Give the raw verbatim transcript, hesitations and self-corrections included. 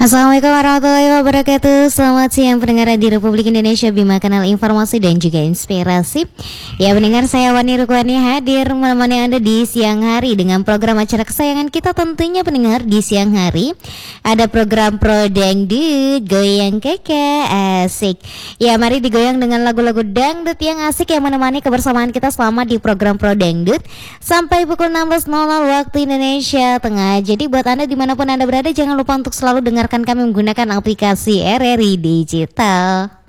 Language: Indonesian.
Assalamualaikum warahmatullahi wabarakatuh. Selamat siang pendengar di Republik Indonesia, Bima Kanal Informasi dan juga Inspirasi. Ya pendengar, saya Wani Rukwani hadir menemani Anda di siang hari dengan program acara kesayangan kita tentunya pendengar. Di siang hari ada program Pro Dangdut Goyang Keke asik. Ya mari digoyang dengan lagu-lagu dangdut yang asik yang menemani kebersamaan kita selama di program Pro Dangdut sampai pukul enam belas waktu Indonesia Tengah. Jadi buat Anda dimanapun Anda berada, jangan lupa untuk selalu dengarkan kami menggunakan aplikasi R R I Digital.